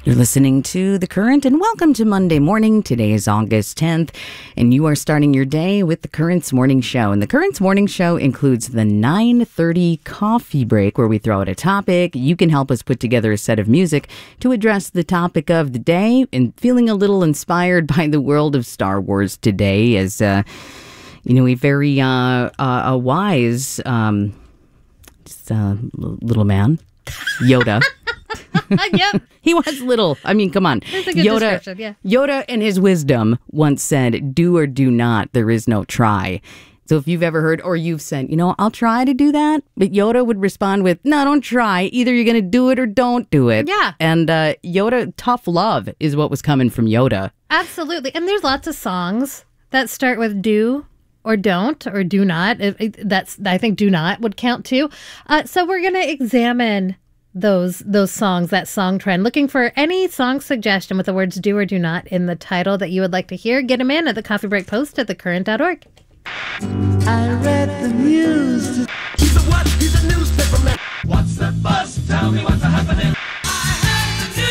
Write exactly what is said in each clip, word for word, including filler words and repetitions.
You're listening to The Current, and welcome to Monday morning. Today is August tenth, and you are starting your day with The Current's Morning Show. And The Current's Morning Show includes the nine thirty coffee break, where we throw out a topic. You can help us put together a set of music to address the topic of the day, and feeling a little inspired by the world of Star Wars today as, uh, you know, a very uh, uh, a wise um, just, uh, little man, Yoda. Yep. He was little. I mean, come on. That's a good Yoda, description, yeah. Yoda in his wisdom once said, do or do not, there is no try. So if you've ever heard, or you've said, you know, I'll try to do that, but Yoda would respond with, no, don't try. Either you're going to do it or don't do it. Yeah. And uh, Yoda, tough love is what was coming from Yoda. Absolutely. And there's lots of songs that start with do or don't or do not. It- it- That's, I think do not would count too. Uh, so we're going to examine those those songs, that song trend. Looking for any song suggestion with the words do or do not in the title that you would like to hear. Get them in at the Coffee Break Post at the current dot org. I read the news. He's a what? He's a newspaper man. What's the buzz? Tell me what's happening. I heard the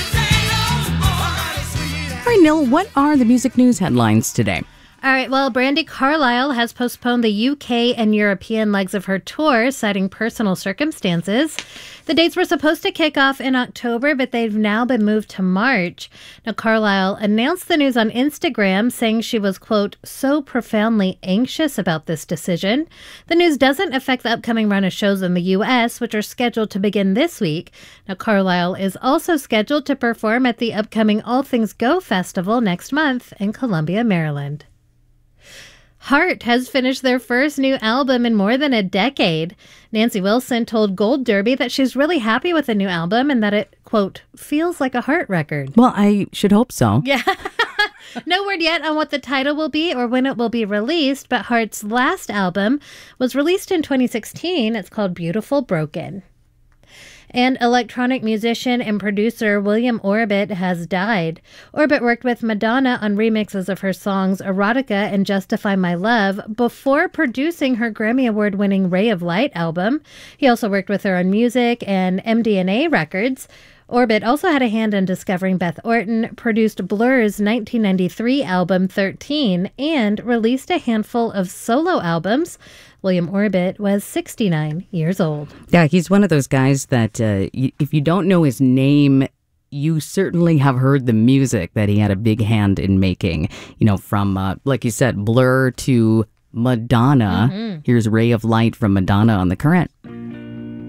news. Say no more. All right, Nil, what are the music news headlines today? All right, well, Brandi Carlile has postponed the U K and European legs of her tour, citing personal circumstances. The dates were supposed to kick off in October, but they've now been moved to March. Now, Carlile announced the news on Instagram, saying she was, quote, so profoundly anxious about this decision. The news doesn't affect the upcoming run of shows in the U S, which are scheduled to begin this week. Now, Carlile is also scheduled to perform at the upcoming All Things Go Festival next month in Columbia, Maryland. Heart has finished their first new album in more than a decade. Nancy Wilson told Gold Derby that she's really happy with the new album and that it, quote, feels like a Heart record. Well, I should hope so. Yeah. No word yet on what the title will be or when it will be released, but Heart's last album was released in twenty sixteen. It's called Beautiful Broken. And electronic musician and producer William Orbit has died. Orbit worked with Madonna on remixes of her songs Erotica and Justify My Love before producing her Grammy Award-winning Ray of Light album. He also worked with her on music and M D N A Records. Orbit also had a hand in discovering Beth Orton, produced Blur's nineteen ninety-three album thirteen, and released a handful of solo albums. William Orbit was sixty-nine years old. Yeah, he's one of those guys that uh, y- if you don't know his name, you certainly have heard the music that he had a big hand in making. You know, from, uh, like you said, Blur to Madonna. Mm-hmm. Here's Ray of Light from Madonna on The Current.